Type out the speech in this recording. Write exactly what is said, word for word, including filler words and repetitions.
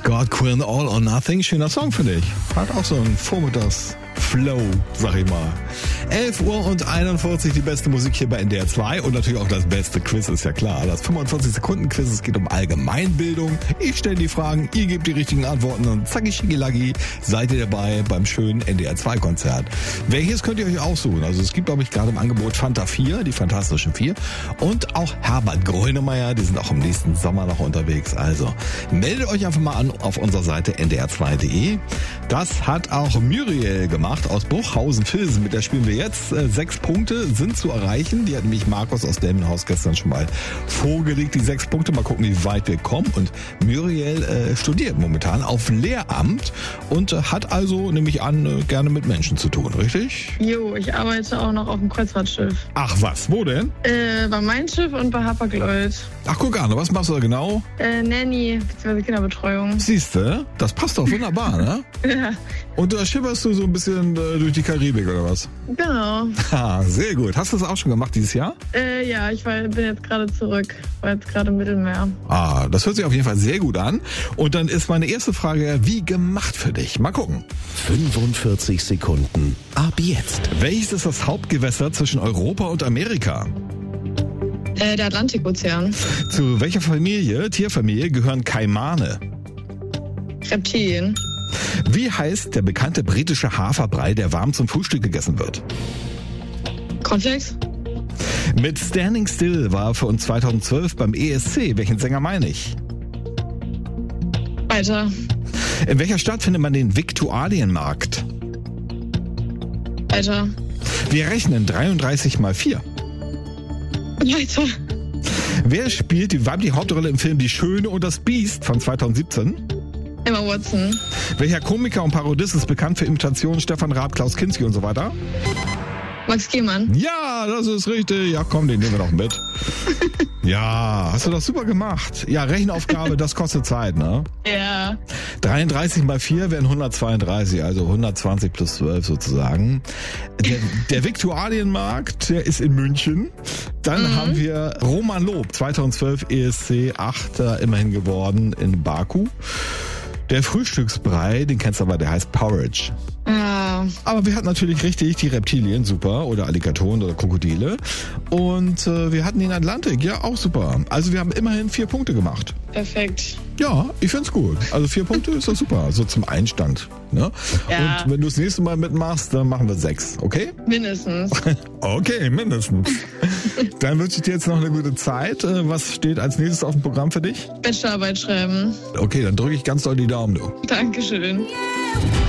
Scott Quinn, All or Nothing. Schöner Song, finde ich. Hat auch so einen Vormittags-Flow, sag ich mal. elf Uhr und einundvierzig, die beste Musik hier bei N D R zwei und natürlich auch das beste Quiz, ist ja klar. Das fünfundvierzig Sekunden Quiz, es geht um Allgemeinbildung. Ich stelle die Fragen, ihr gebt die richtigen Antworten und zacki schicki seid ihr dabei beim schönen N D R zwei Konzert. Welches könnt ihr euch aussuchen? Also es gibt, glaube ich, gerade im Angebot Fanta vier, die Fantastischen Vier und auch Herbert Grönemeyer, die sind auch im nächsten Sommer noch unterwegs. Also meldet euch einfach mal an auf unserer Seite n d r zwei punkt d e. Das hat auch Muriel gemacht aus Bruchhausen-Vilsen. Mit der spielen wir jetzt. Äh, sechs Punkte sind zu erreichen. Die hat nämlich Markus aus Delmenhorst gestern schon mal vorgelegt, die sechs Punkte. Mal gucken, wie weit wir kommen. Und Muriel äh, studiert momentan auf Lehramt und äh, hat also, nehme ich an, äh, gerne mit Menschen zu tun, richtig? Jo, ich arbeite auch noch auf dem Kreuzfahrtschiff. Ach was, wo denn? Äh, bei Mein Schiff und bei Hapag-Lloyd. Ach, guck an, was machst du da genau? Äh, Nanny, beziehungsweise Kinderbetreuung. Siehste, das passt doch wunderbar, ne? Ja. Und da schipperst du so ein bisschen äh, durch die Karibik, oder was? Genau. Ha, sehr gut. Hast du das auch schon gemacht dieses Jahr? Äh, ja, ich war, bin jetzt gerade zurück. War jetzt gerade im Mittelmeer. Ah, das hört sich auf jeden Fall sehr gut an. Und dann ist meine erste Frage, wie gemacht für dich? Mal gucken. fünfundvierzig Sekunden. Ab jetzt. Welches ist das Hauptgewässer zwischen Europa und Amerika? Äh, der Atlantikozean. Zu welcher Familie, Tierfamilie, gehören Kaimane? Reptilien. Wie heißt der bekannte britische Haferbrei, der warm zum Frühstück gegessen wird? Cornflakes. Mit Standing Still war für uns zweitausendzwölf beim E S C. Welchen Sänger meine ich? Weiter. In welcher Stadt findet man den Viktualienmarkt? Weiter. Wir rechnen dreiunddreißig mal vier. Weiter. Wer spielt die weibliche Hauptrolle im Film Die Schöne und das Biest von zweitausendsiebzehn? Emma Watson. Welcher Komiker und Parodist ist bekannt für Imitationen Stefan Raab, Klaus Kinski und so weiter? Max Gehmann. Ja, das ist richtig. Ja, komm, den nehmen wir noch mit. Ja, hast du das super gemacht. Ja, Rechenaufgabe, das kostet Zeit, ne? Ja. dreiunddreißig mal vier wären hundertzweiunddreißig, also hundertzwanzig plus zwölf sozusagen. Der, der Viktualienmarkt, der ist in München. Dann mhm. haben wir Roman Lob, zweitausendzwölf E S C Achter immerhin geworden in Baku. Der Frühstücksbrei, den kennst du aber, der heißt Porridge. Ja. Aber wir hatten natürlich richtig die Reptilien, super, oder Alligatoren oder Krokodile. Und äh, wir hatten den Atlantik, ja, auch super. Also wir haben immerhin vier Punkte gemacht. Perfekt. Ja, ich find's gut. Also vier Punkte ist doch super, so zum Einstand. Ne? Ja. Und wenn du das nächste Mal mitmachst, dann machen wir sechs, okay? Mindestens. Okay, mindestens. Dann wünsche ich dir jetzt noch eine gute Zeit. Was steht als nächstes auf dem Programm für dich? Bachelorarbeit schreiben. Okay, dann drücke ich ganz doll die Daumen, du. Dankeschön.